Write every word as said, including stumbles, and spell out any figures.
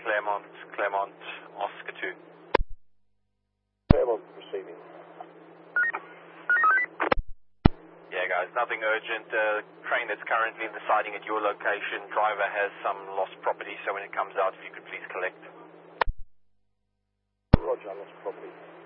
Claremont, Claremont, Oscar two. Claremont receiving. Yeah, guys, nothing urgent. Uh, train that's currently in the siding at your location. Driver has some lost property, so when it comes out, if you could please collect. Roger, lost property.